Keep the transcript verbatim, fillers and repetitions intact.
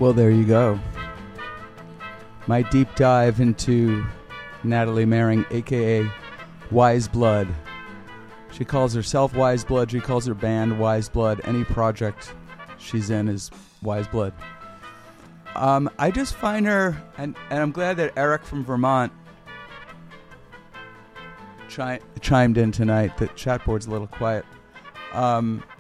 Well, there you go. My deep dive into Natalie Merring, a k a. Wise Blood. She calls herself Wise Blood. She calls her band Wise Blood. Any project she's in is Wise Blood. Um, I just find her, and, and I'm glad that Eric from Vermont chi- chimed in tonight. The chat board's a little quiet. Um,